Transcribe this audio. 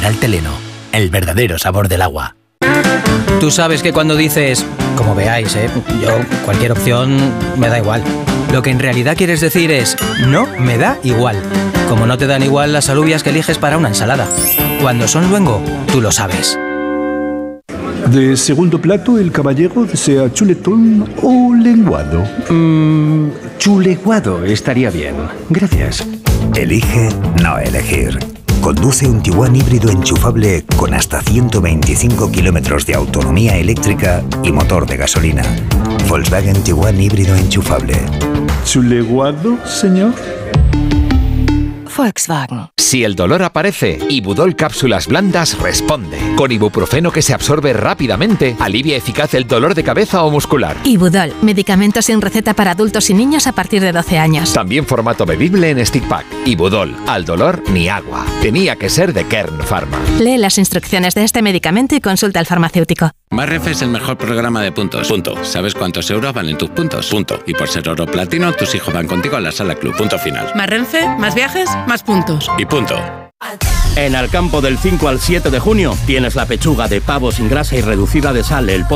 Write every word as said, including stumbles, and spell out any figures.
Mineral Teleno, el verdadero sabor del agua. Tú sabes que cuando dices, como veáis, ¿eh? yo, cualquier opción me da igual. Lo que en realidad quieres decir es, no me da igual. Como no te dan igual las alubias que eliges para una ensalada. Cuando son luengo, tú lo sabes. De segundo plato, el caballero desea chuletón o lenguado. Mmm, chuleguado estaría bien. Gracias. Elige no elegir. Conduce un Tiguan híbrido enchufable con hasta ciento veinticinco kilómetros de autonomía eléctrica y motor de gasolina. Volkswagen Tiguan híbrido enchufable. ¿Chuleguado, señor? Volkswagen. Si el dolor aparece, Ibudol Cápsulas Blandas responde. Con ibuprofeno que se absorbe rápidamente, alivia eficaz el dolor de cabeza o muscular. Ibudol, medicamento sin receta para adultos y niños a partir de doce años. También formato bebible en stick pack. Ibudol, al dolor ni agua. Tenía que ser de Kern Pharma. Lee las instrucciones de este medicamento y consulta al farmacéutico. Más Renfe es el mejor programa de puntos. Punto. ¿Sabes cuántos euros valen tus puntos? Punto. Y por ser oro platino, tus hijos van contigo a la sala club. Punto final. Más Renfe, más viajes, más puntos. Y punto. En Alcampo del cinco al siete de junio tienes la pechuga de pavo sin grasa y reducida de sal, el